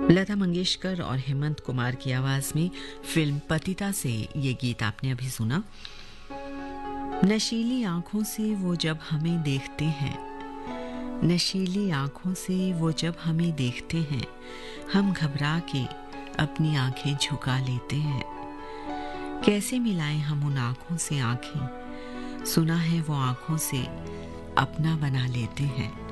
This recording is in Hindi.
लता मंगेशकर और हेमंत कुमार की आवाज में फिल्म पतिता से ये गीत आपने अभी सुना। नशीली आंखों से वो जब हमें देखते हैं, नशीली आंखों से वो जब हमें देखते हैं, हम घबरा के अपनी आंखें झुका लेते हैं। कैसे मिलाएं हम उन आंखों से आंखें, सुना है वो आंखों से अपना बना लेते हैं।